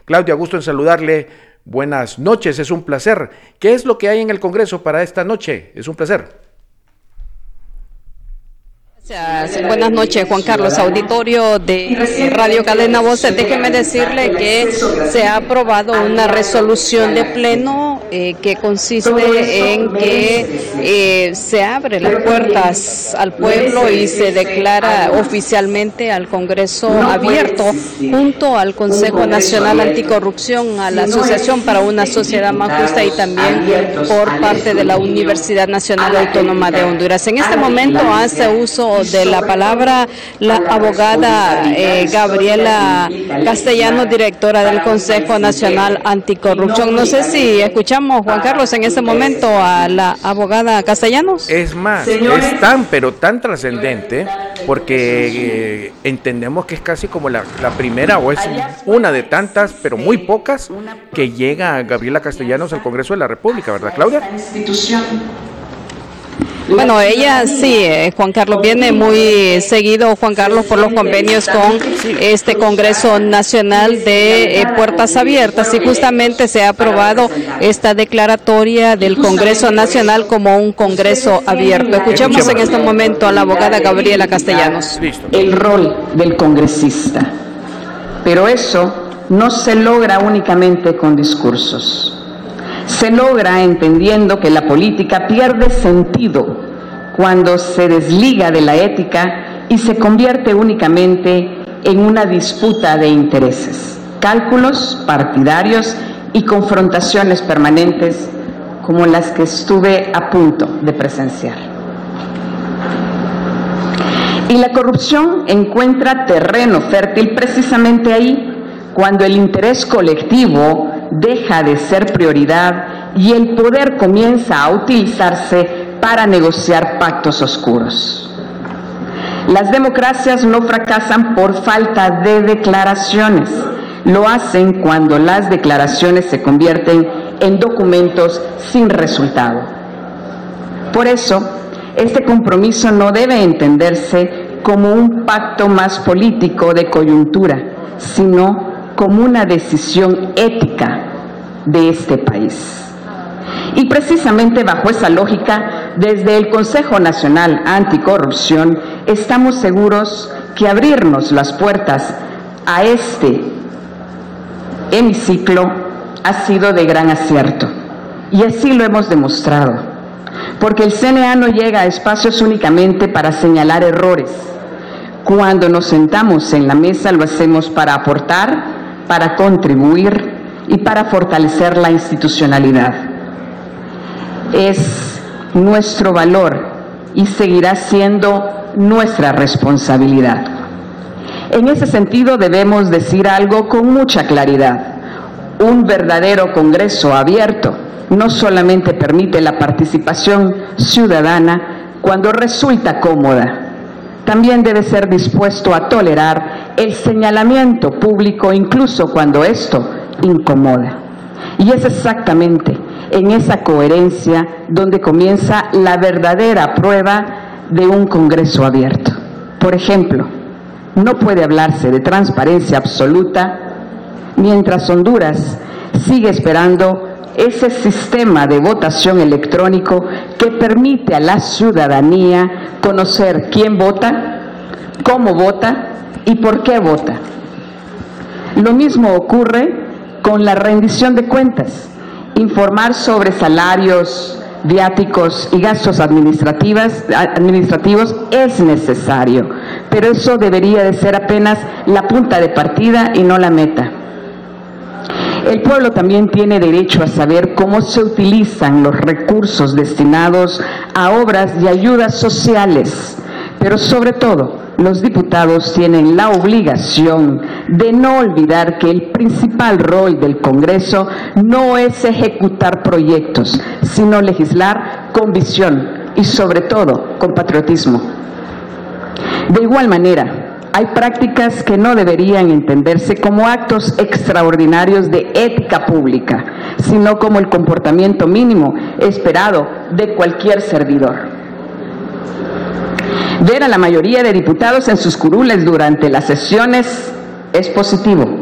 Claudia, gusto en saludarle. Buenas noches, es un placer. ¿Qué es lo que hay en el Congreso para esta noche? Es un placer. Gracias. Buenas noches, Juan Carlos, auditorio de Radio Cadena Voces. Déjeme decirle que se ha aprobado una resolución de pleno que consiste en que se abre las puertas al pueblo y se declara oficialmente al Congreso abierto junto al Consejo Nacional Anticorrupción, a la Asociación para una Sociedad Más Justa y también por parte de la Universidad Nacional Autónoma de Honduras. En este momento hace uso de la palabra la abogada Gabriela Castellanos, directora del Consejo Nacional Anticorrupción. No sé si escuchamos, Juan Carlos, en este momento a la abogada Castellanos. Es más, es tan trascendente porque entendemos que es casi como la primera o es una de tantas, pero muy pocas, que llega Gabriela Castellanos al Congreso de la República, ¿verdad, Claudia? Bueno, ella sí, Juan Carlos, viene muy seguido, Juan Carlos, por los convenios con este Congreso Nacional de Puertas Abiertas, y justamente se ha aprobado esta declaratoria del Congreso Nacional como un Congreso abierto. Escuchemos en este momento a la abogada Gabriela Castellanos. El rol del congresista, pero eso no se logra únicamente con discursos. Se logra entendiendo que la política pierde sentido cuando se desliga de la ética y se convierte únicamente en una disputa de intereses, cálculos partidarios y confrontaciones permanentes como las que estuve a punto de presenciar. Y la corrupción encuentra terreno fértil precisamente ahí, cuando el interés colectivo deja de ser prioridad y el poder comienza a utilizarse para negociar pactos oscuros. Las democracias no fracasan por falta de declaraciones, lo hacen cuando las declaraciones se convierten en documentos sin resultado. Por eso, este compromiso no debe entenderse como un pacto más político de coyuntura, sino como una decisión ética de este país. Y precisamente bajo esa lógica, desde el Consejo Nacional Anticorrupción, estamos seguros que abrirnos las puertas a este hemiciclo ha sido de gran acierto. Y así lo hemos demostrado, porque el CNA no llega a espacios únicamente para señalar errores. Cuando nos sentamos en la mesa lo hacemos para aportar, para contribuir y para fortalecer la institucionalidad. Es nuestro valor y seguirá siendo nuestra responsabilidad. En ese sentido debemos decir algo con mucha claridad. Un verdadero Congreso abierto no solamente permite la participación ciudadana cuando resulta cómoda, también debe ser dispuesto a tolerar el señalamiento público incluso cuando esto incomoda. Y es exactamente en esa coherencia donde comienza la verdadera prueba de un Congreso abierto. Por ejemplo, no puede hablarse de transparencia absoluta mientras Honduras sigue esperando ese sistema de votación electrónico que permite a la ciudadanía conocer quién vota, cómo vota y por qué vota. Lo mismo ocurre con la rendición de cuentas. Informar sobre salarios, viáticos y gastos administrativos es necesario, pero eso debería de ser apenas la punta de partida y no la meta. El pueblo también tiene derecho a saber cómo se utilizan los recursos destinados a obras y ayudas sociales, pero sobre todo los diputados tienen la obligación de no olvidar que el principal rol del Congreso no es ejecutar proyectos, sino legislar con visión y sobre todo con patriotismo. De igual manera, hay prácticas que no deberían entenderse como actos extraordinarios de ética pública, sino como el comportamiento mínimo esperado de cualquier servidor. Ver a la mayoría de diputados en sus curules durante las sesiones es positivo,